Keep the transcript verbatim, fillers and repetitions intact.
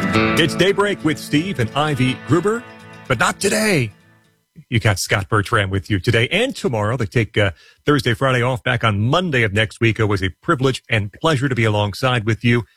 It's Daybreak with Steve and Ivy Gruber, but not today. You got Scott Bertram with you today and tomorrow. They take uh, Thursday, Friday off. Back on Monday of next week. It was a privilege and pleasure to be alongside with you.